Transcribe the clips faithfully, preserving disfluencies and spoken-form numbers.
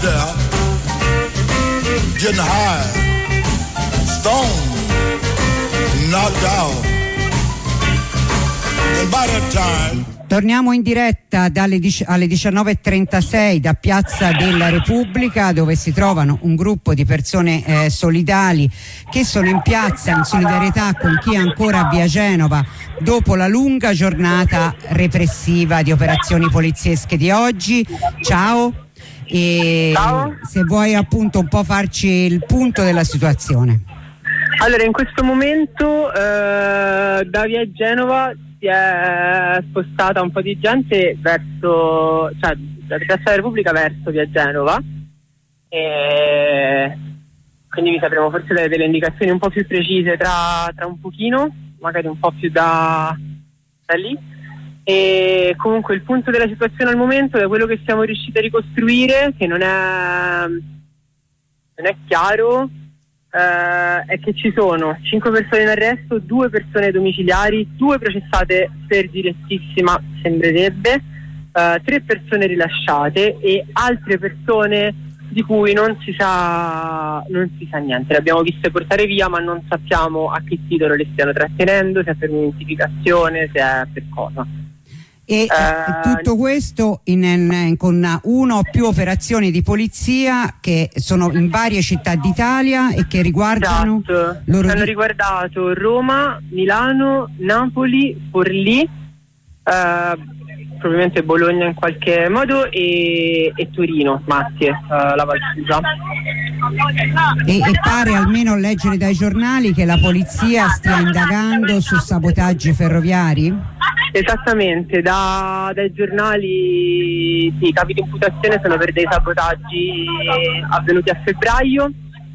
there getting high, stoned, knocked out. And by that time, torniamo in diretta dalle alle diciannove e trentasei da Piazza della Repubblica, dove si trovano un gruppo di persone eh, solidali che sono in piazza in solidarietà con chi è ancora a Via Genova dopo la lunga giornata repressiva di operazioni poliziesche di oggi. Ciao, e Ciao. Se vuoi appunto un po' farci il punto della situazione. Allora, in questo momento eh, da Via Genova si è spostata un po' di gente verso, cioè da Piazza della Repubblica verso Via Genova, e quindi vi sapremo forse dare delle indicazioni un po' più precise tra, tra un pochino, magari un po' più da, da lì. E comunque il punto della situazione al momento, da quello che siamo riusciti a ricostruire, che non è, non è chiaro, Uh, è che ci sono cinque persone in arresto, due persone domiciliari, due processate per direttissima, sembrerebbe, uh, tre persone rilasciate e altre persone di cui non si sa non si sa niente. Le abbiamo viste portare via, ma non sappiamo a che titolo le stiano trattenendo, se è per un'identificazione, se è per cosa. E eh, tutto questo in, in, con una o più operazioni di polizia che sono in varie città d'Italia e che riguardano esatto. loro hanno di... riguardato Roma, Milano, Napoli, Forlì, eh, probabilmente Bologna in qualche modo, e, e Torino, Mattie, eh, la Valsusa. E, e pare, almeno leggere dai giornali, che la polizia stia indagando su sabotaggi ferroviari? Esattamente, da, dai giornali sì, i capi di imputazione sono per dei sabotaggi avvenuti a febbraio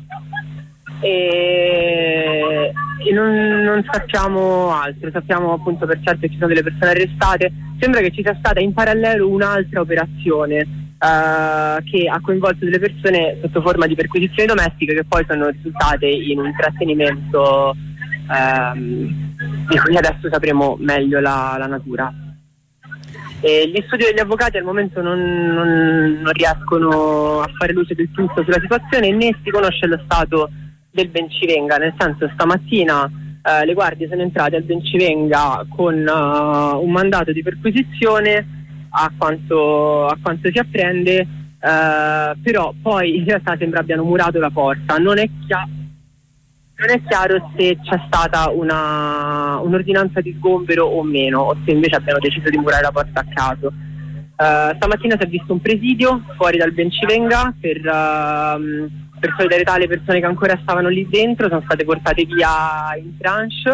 e, e non, non sappiamo altro, sappiamo appunto per certo che ci sono delle persone arrestate. Sembra che ci sia stata in parallelo un'altra operazione uh, che ha coinvolto delle persone sotto forma di perquisizioni domestiche, che poi sono risultate in un trattenimento um, di cui adesso sapremo meglio la, la natura. E gli studi degli avvocati al momento non, non, non riescono a fare luce del tutto sulla situazione, né si conosce lo stato del Bencivenga, nel senso stamattina eh, le guardie sono entrate al Bencivenga con uh, un mandato di perquisizione, a quanto, a quanto si apprende, eh, però poi in realtà sembra abbiano murato la porta. Non è chiaro Non è chiaro se c'è stata una, un'ordinanza di sgombero o meno, o se invece abbiano deciso di murare la porta a caso. Uh, stamattina si è visto un presidio fuori dal Bencivenga per, uh, per solidarietà alle persone che ancora stavano lì dentro, sono state portate via in tranche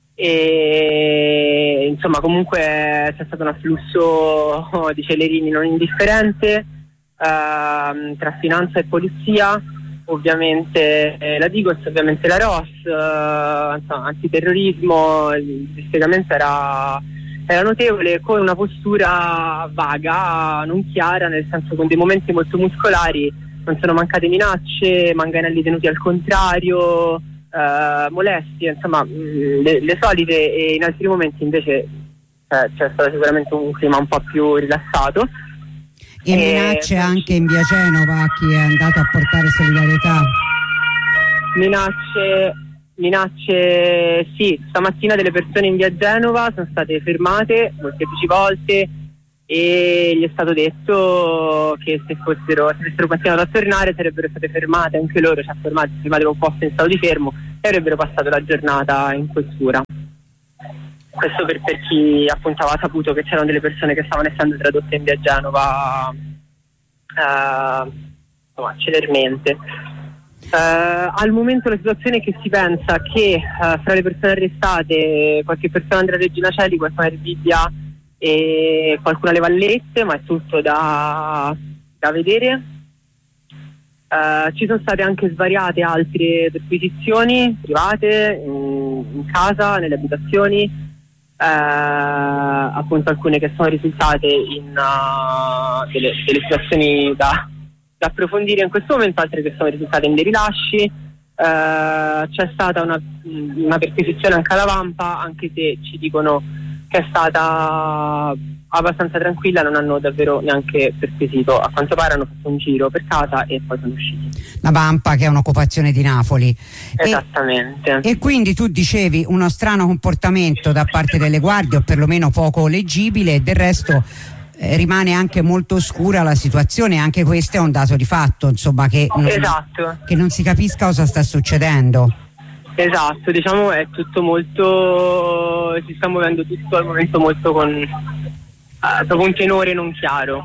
e insomma comunque c'è stato un afflusso di celerini non indifferente uh, tra finanza e polizia. Ovviamente eh, la Digos, ovviamente la R O S, eh, insomma, antiterrorismo, il dispiegamento era, era notevole, con una postura vaga, non chiara, nel senso con dei momenti molto muscolari. Non sono mancate minacce, manganelli tenuti al contrario, eh, molestie, insomma mh, le, le solite, e in altri momenti invece eh, c'è stato sicuramente un clima un po' più rilassato. E minacce eh, anche in Via Genova a chi è andato a portare solidarietà? Minacce, minacce sì, stamattina delle persone in Via Genova sono state fermate molteplici volte e gli è stato detto che se fossero, se avessero continuato a tornare sarebbero state fermate anche loro, cioè fermate, fermate con posto in stato di fermo, e avrebbero passato la giornata in questura. Questo per, per chi appunto aveva saputo che c'erano delle persone che stavano essendo tradotte in Via Genova uh, insomma, celermente. Uh, al momento la situazione è che si pensa che uh, fra le persone arrestate qualche persona andrà a Regina Coeli, qualcuna a Rebibbia e qualcuna alle Vallette, ma è tutto da, da vedere. Uh, ci sono state anche svariate altre perquisizioni private in, in casa, nelle abitazioni. Uh, appunto alcune che sono risultate in uh, delle, delle situazioni da, da approfondire in questo momento, altre che sono risultate in dei rilasci. Uh, c'è stata una, una perquisizione anche alla Vampa, anche se ci dicono che è stata abbastanza tranquilla, non hanno davvero neanche perquisito. A quanto pare hanno fatto un giro per casa e poi sono usciti. La Vampa, che è un'occupazione di Napoli. Esattamente. E, e quindi tu dicevi uno strano comportamento da parte delle guardie, o perlomeno poco leggibile, e del resto eh, rimane anche molto oscura la situazione. Anche questo è un dato di fatto, insomma, che non, esatto. che non si capisca cosa sta succedendo. Esatto, diciamo è tutto molto, si sta muovendo tutto al momento molto con uh, proprio un tenore non chiaro.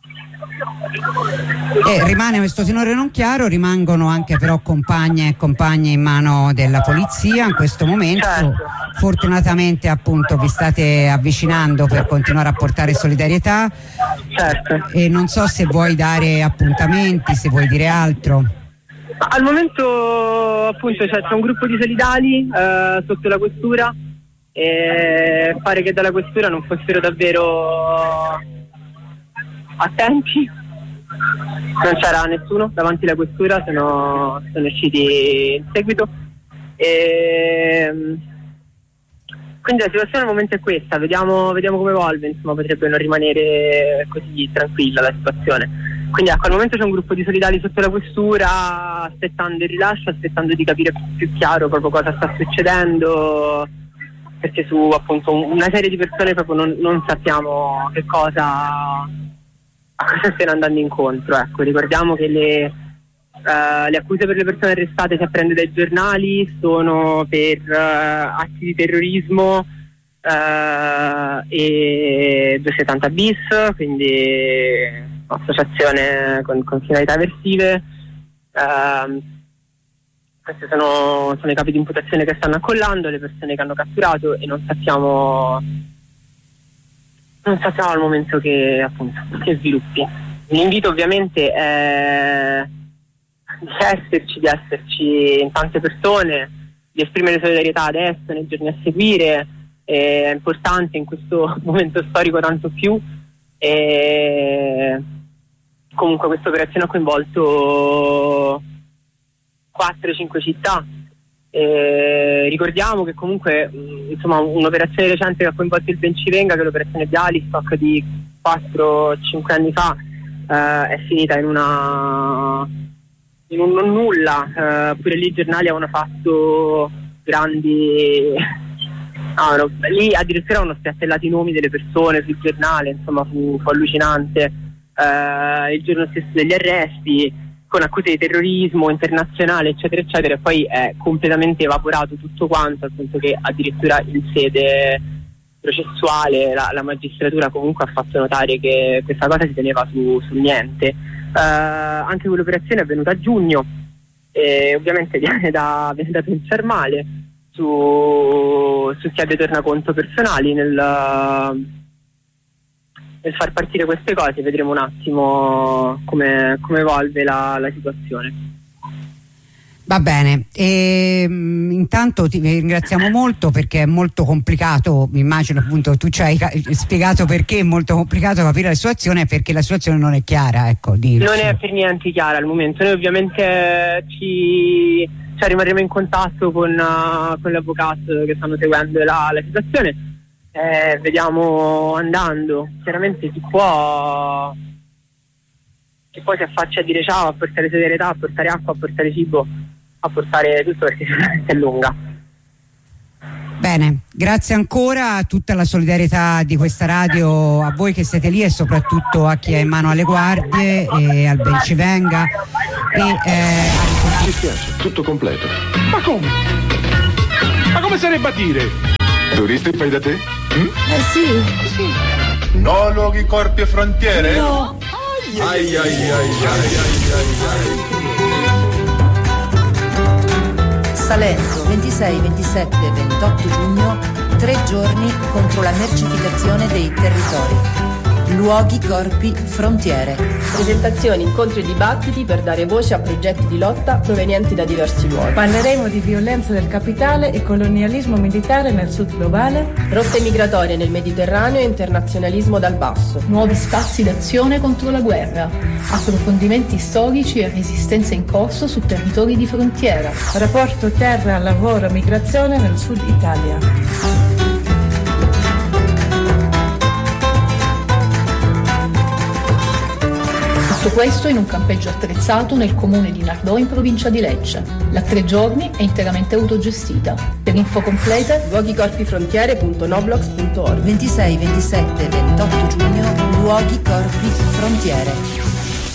E rimane questo tenore non chiaro, rimangono anche però compagne e compagni in mano della polizia in questo momento. Certo. Fortunatamente appunto vi state avvicinando per continuare a portare solidarietà. Certo. E non so se vuoi dare appuntamenti, se vuoi dire altro. Al momento appunto c'è, c'è un gruppo di solidali eh, sotto la questura e pare che dalla questura non fossero davvero attenti, non c'era nessuno davanti alla questura, sono, sono usciti in seguito e quindi la situazione al momento è questa, vediamo, vediamo come evolve, insomma potrebbe non rimanere così tranquilla la situazione. Quindi ecco, al momento c'è un gruppo di solidali sotto la questura aspettando il rilascio, aspettando di capire più chiaro proprio cosa sta succedendo, perché su appunto una serie di persone proprio non, non sappiamo che cosa, a cosa stiano andando incontro. Ecco, ricordiamo che le, uh, le accuse per le persone arrestate, si apprende dai giornali, sono per uh, atti di terrorismo uh, e duecentosettanta bis, quindi associazione con, con finalità eversive. Uh, questi sono, sono i capi di imputazione che stanno accollando, le persone che hanno catturato, e non sappiamo non sappiamo al momento che appunto che sviluppi. L'invito ovviamente è di esserci, di esserci in tante persone, di esprimere solidarietà adesso, nei giorni a seguire, è importante in questo momento storico tanto più. E comunque questa operazione ha coinvolto quattro cinque città. E ricordiamo che comunque mh, insomma un'operazione recente che ha coinvolto il Bencivenga, che è l'operazione di Alistock di quattro cinque anni fa, eh, è finita in una in un non nulla. Eh, pure lì i giornali avevano fatto grandi no, no, lì addirittura avevano spiattellato i nomi delle persone sul giornale, insomma fu, fu allucinante. Uh, il giorno stesso degli arresti, con accuse di terrorismo internazionale eccetera eccetera, e poi è completamente evaporato tutto quanto, al punto che addirittura in sede processuale la, la magistratura comunque ha fatto notare che questa cosa si teneva su, su niente. Uh, anche quell'operazione è avvenuta a giugno e ovviamente viene da, viene da pensare male su, su chi abbia tornaconto personali nel nel far partire queste cose. Vedremo un attimo come, come evolve la, la situazione. Va bene, e, mh, intanto ti ringraziamo molto, perché è molto complicato, mi immagino appunto tu ci hai spiegato perché è molto complicato capire la situazione, perché la situazione non è chiara, ecco. Di, non è per niente chiara al momento. Noi ovviamente ci, cioè, rimarremo in contatto con, uh, con l'avvocato che stanno seguendo la, la situazione. Eh, vediamo andando. Chiaramente chi può chi poi si affaccia a dire ciao, a portare solidarietà, a portare acqua, a portare cibo, a portare tutto, perché sicuramente è lunga. Bene, grazie ancora, a tutta la solidarietà di questa radio a voi che siete lì, e soprattutto a chi è in mano alle guardie e al Bencivenga e eh, mi dispiace, tutto completo. Ma come? Ma come sarebbe a dire? Turisti fai da te? Mm? Eh sì. sì. No luoghi, corpi e frontiere? No. Ai ai ai ai ai ai ai. Salento, ventisei, ventisette, ventotto giugno, tre giorni contro la mercificazione dei territori. Luoghi, corpi, frontiere. Presentazioni, incontri e dibattiti per dare voce a progetti di lotta provenienti da diversi luoghi. Parleremo di violenza del capitale e colonialismo militare nel sud globale, rotte migratorie nel Mediterraneo e internazionalismo dal basso. Nuovi spazi d'azione contro la guerra, approfondimenti storici e resistenza in corso su territori di frontiera. Rapporto terra, lavoro, migrazione nel sud Italia. Questo in un campeggio attrezzato nel comune di Nardò in provincia di Lecce. La tre giorni è interamente autogestita. Per info complete luoghicorpifrontiere punto noblox punto org. ventisei, ventisette, ventotto giugno, Luoghi Corpi Frontiere.